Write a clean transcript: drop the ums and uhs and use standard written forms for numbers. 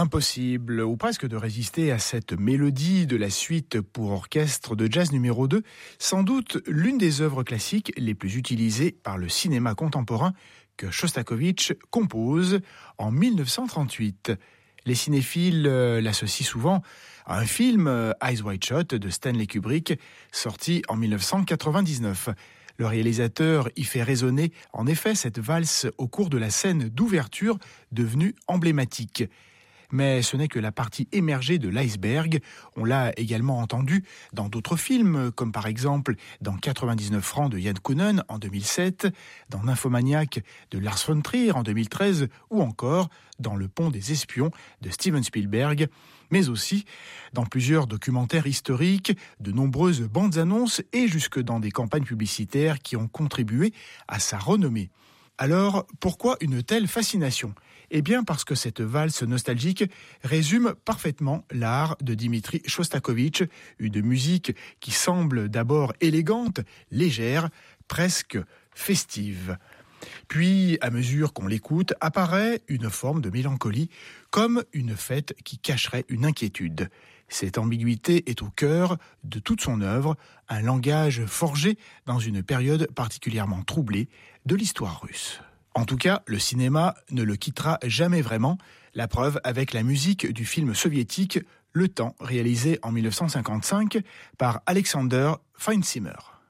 Impossible, ou presque, de résister à cette mélodie de la suite pour orchestre de jazz numéro 2, sans doute l'une des œuvres classiques les plus utilisées par le cinéma contemporain que Shostakovich compose en 1938. Les cinéphiles l'associent souvent à un film, Eyes Wide Shut, de Stanley Kubrick, sorti en 1999. Le réalisateur y fait résonner en effet cette valse au cours de la scène d'ouverture devenue emblématique. Mais ce n'est que la partie émergée de l'iceberg. On l'a également entendu dans d'autres films, comme par exemple dans 99 francs de Yann Kounen en 2007, dans Nymphomaniac de Lars von Trier en 2013, ou encore dans Le Pont des Espions de Steven Spielberg, mais aussi dans plusieurs documentaires historiques, de nombreuses bandes annonces et jusque dans des campagnes publicitaires qui ont contribué à sa renommée. Alors, pourquoi une telle fascination ? Eh bien parce que cette valse nostalgique résume parfaitement l'art de Dimitri Shostakovich, une musique qui semble d'abord élégante, légère, presque festive. Puis, à mesure qu'on l'écoute, apparaît une forme de mélancolie, comme une fête qui cacherait une inquiétude. Cette ambiguïté est au cœur de toute son œuvre, un langage forgé dans une période particulièrement troublée de l'histoire russe. En tout cas, le cinéma ne le quittera jamais vraiment, la preuve avec la musique du film soviétique Le Temps, réalisé en 1955 par Alexander Feinzimmer.